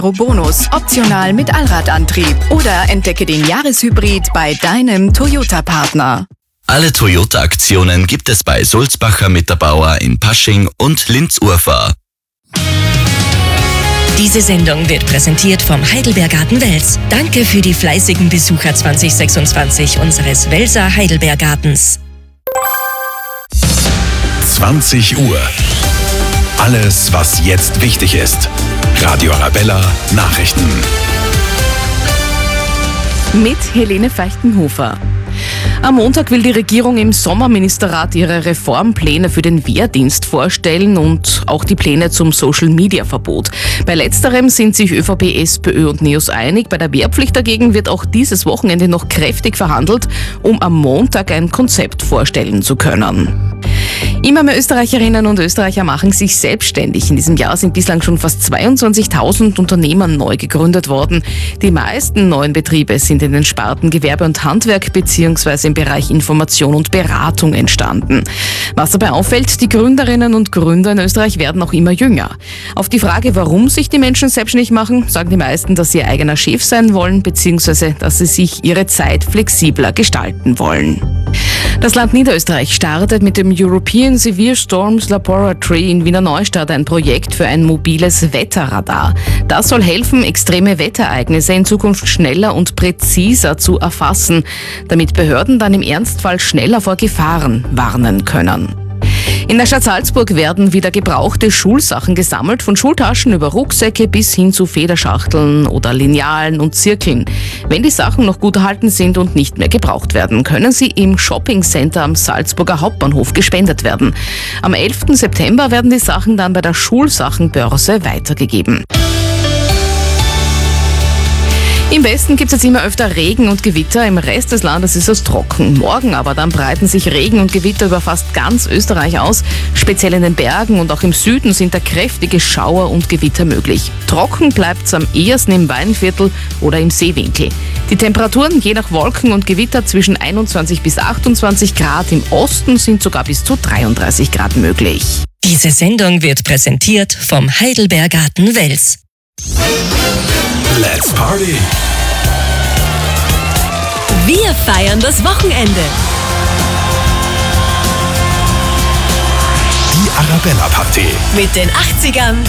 Bonus, optional mit Allradantrieb. Oder entdecke den Jahreshybrid bei deinem Toyota-Partner. Alle Toyota-Aktionen gibt es bei Sulzbacher Mitterbauer in Pasching und Linz-Urfahr. Diese Sendung wird präsentiert vom Heidelbeergarten Wels. Danke für die fleißigen Besucher 2026 unseres Welser Heidelbeergartens. 20 Uhr. Alles, was jetzt wichtig ist. Radio Arabella Nachrichten. Mit Helene Feichtenhofer. Am Montag will die Regierung im Sommerministerrat ihre Reformpläne für den Wehrdienst vorstellen und auch die Pläne zum Social-Media-Verbot. Bei letzterem sind sich ÖVP, SPÖ und NEOS einig. Bei der Wehrpflicht dagegen wird auch dieses Wochenende noch kräftig verhandelt, um am Montag ein Konzept vorstellen zu können. Immer mehr Österreicherinnen und Österreicher machen sich selbstständig. In diesem Jahr sind bislang schon fast 22.000 Unternehmen neu gegründet worden. Die meisten neuen Betriebe sind in den Sparten Gewerbe und Handwerk bzw. im Bereich Information und Beratung entstanden. Was dabei auffällt, die Gründerinnen und Gründer in Österreich werden auch immer jünger. Auf die Frage, warum sich die Menschen selbstständig machen, sagen die meisten, dass sie ihr eigener Chef sein wollen bzw. dass sie sich ihre Zeit flexibler gestalten wollen. Das Land Niederösterreich startet mit dem European Severe Storms Laboratory in Wiener Neustadt ein Projekt für ein mobiles Wetterradar. Das soll helfen, extreme Wetterereignisse in Zukunft schneller und präziser zu erfassen, damit Behörden dann im Ernstfall schneller vor Gefahren warnen können. In der Stadt Salzburg werden wieder gebrauchte Schulsachen gesammelt, von Schultaschen über Rucksäcke bis hin zu Federschachteln oder Linealen und Zirkeln. Wenn die Sachen noch gut erhalten sind und nicht mehr gebraucht werden, können sie im Shoppingcenter am Salzburger Hauptbahnhof gespendet werden. Am 11. September werden die Sachen dann bei der Schulsachenbörse weitergegeben. Im Westen gibt es jetzt immer öfter Regen und Gewitter, im Rest des Landes ist es trocken. Morgen aber dann breiten sich Regen und Gewitter über fast ganz Österreich aus. Speziell in den Bergen und auch im Süden sind da kräftige Schauer und Gewitter möglich. Trocken bleibt es am ehesten im Weinviertel oder im Seewinkel. Die Temperaturen je nach Wolken und Gewitter zwischen 21 bis 28 Grad, im Osten sind sogar bis zu 33 Grad möglich. Diese Sendung wird präsentiert vom Heidelbeergarten Wels. Let's Party! Wir feiern das Wochenende. Die Arabella Party. Mit den 80ern,